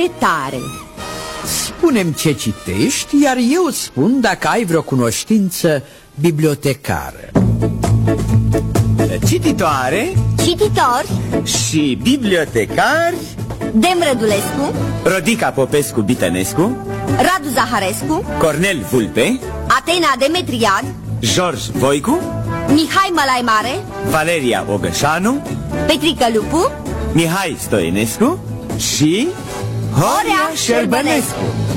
Ce tare! Spune-mi ce citești, iar eu spun dacă ai vreo cunoștință bibliotecară. Cititoare. Cititor. Și bibliotecari. Dem Rădulescu, Rodica Popescu Bitănescu, Radu Zaharescu, Cornel Vulpe, Atena Demetriad, George Voicu, Mihai Mălai Mare, Valeria Ogășanu, Petrică Lupu, Mihai Stoenescu și Horia Șerbănescu.